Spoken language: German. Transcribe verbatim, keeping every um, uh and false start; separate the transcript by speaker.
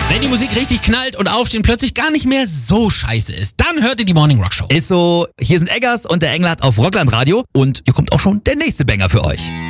Speaker 1: Wenn die Musik richtig knallt und Aufstehen plötzlich gar nicht mehr so scheiße ist, dann hört ihr die Morning Rock Show.
Speaker 2: Ist so, hier sind Eggers und der Englert auf Rockland Radio und hier kommt auch schon der nächste Banger für euch.